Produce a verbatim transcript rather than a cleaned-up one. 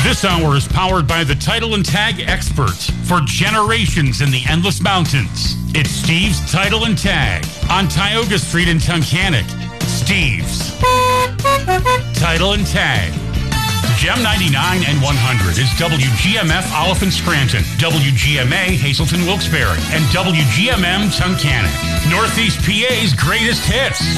This hour is powered by the Title and Tag experts for generations in the Endless Mountains. It's Steve's Title and Tag on Tioga Street in Tunkhannock. Steve's Title and Tag. Gem ninety-nine and one hundred is W G M F Oliphant Scranton, W G M A Hazelton Wilkes-Barre, and W G M M Tunkhannock. Northeast P A's greatest hits.